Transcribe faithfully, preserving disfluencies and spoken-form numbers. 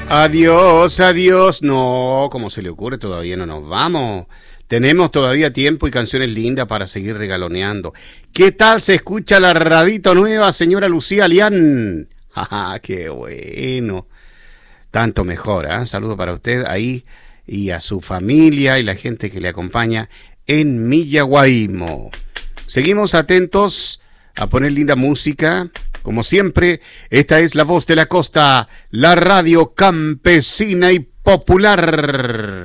Adiós, adiós. No, ¿cómo se le ocurre? Todavía no nos vamos. Tenemos todavía tiempo y canciones lindas para seguir regaloneando. ¿Qué tal se escucha la radito nueva, señora Lucía Lián? ¡Ja, qué bueno! Tanto mejor, ¿eh? Saludo para usted ahí y a su familia y la gente que le acompaña en Millaguaimo. Seguimos atentos a poner linda música. Como siempre, esta es La Voz de la Costa, la radio campesina y popular.